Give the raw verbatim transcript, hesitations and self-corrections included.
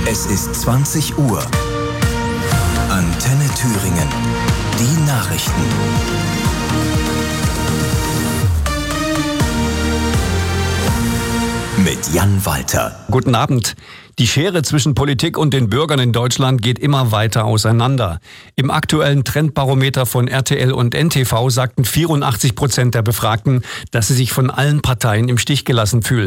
Es ist zwanzig Uhr. Antenne Thüringen. Die Nachrichten. Mit Jan Walter. Guten Abend. Die Schere zwischen Politik und den Bürgern in Deutschland geht immer weiter auseinander. Im aktuellen Trendbarometer von R T L und N T V sagten vierundachtzig Prozent der Befragten, dass sie sich von allen Parteien im Stich gelassen fühlen.